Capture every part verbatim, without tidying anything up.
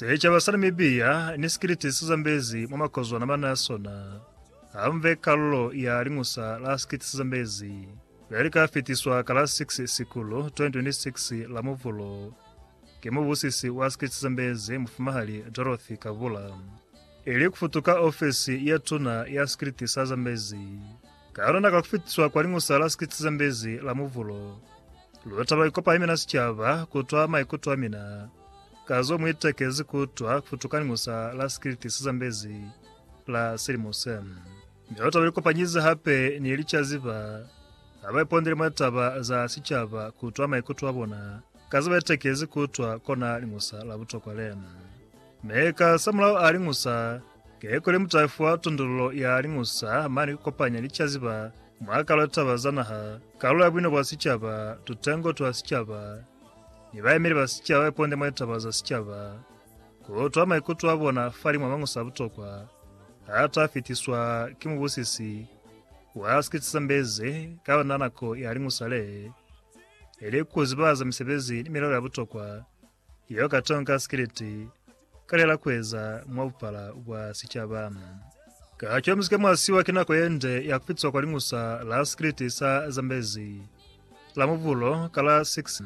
secha basanamibia niskiriti sizambezi mwamakozwa na manasona amve kallo ya ringusa la skiriti sizambezi Verika fitiswa kala six sikulu twenty twenty-six la muvulo kemubusisi wa skiriti sizambezi mfumahali Dorothy Kavula ili kufutuka ofisi ya tuna ya skiriti sizambezi karona kakufitiswa kwa ringusa la skiriti sizambezi la muvulo lutaba ikopa imena sichava kutwa maikutwa mina kazo mwitekezi kutwa kufutuka ngusa la skiriti sizambezi la Sirimose Miota wiliko panyiza hape ni ilicha ziva Habai pondiri mataba za sichava kutwa maikutwa abona kazo mwitekezi kutwa kona lingusa la buto kwa lena Meka samulao alingusa Kekole mutaifuwa tundulo ya alingusa mani kupanya ilicha ziva Mwaka lotaba zanaha Kalu abwino kwa sichava tutengo tuwa sichava Nibaye miri basichava eponde mwetaba za sichava Kutwa maikutwa abona fari mwamangu sabutokwa Hata fitiswa kimubusisi Wa skiriti sizambezi kawa nanako ya ringusale Ele kuzibaza misebezi nimirao ya butokwa Iyo katonga skiriti Karela kweza mwabupala wa sichava Kachwa mzike mwasiwa kinako yende ya kufitiswa kwa ringusa la skiriti sa zambezi La muvulo kala six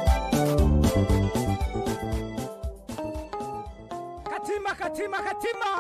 Katima, katima, katima!